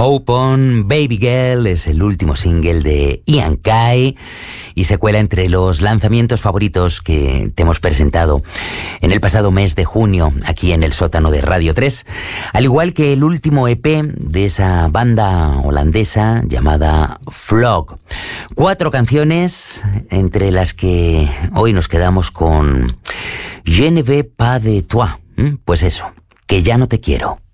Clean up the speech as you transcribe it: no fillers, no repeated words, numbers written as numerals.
Hope On, Baby Girl es el último single de Ian Kai y se cuela entre los lanzamientos favoritos que te hemos presentado en el pasado mes de junio aquí en el sótano de Radio 3, al igual que el último EP de esa banda holandesa llamada Flog. 4 canciones entre las que hoy nos quedamos con Je ne veux pas de toi, pues eso, que ya no te quiero.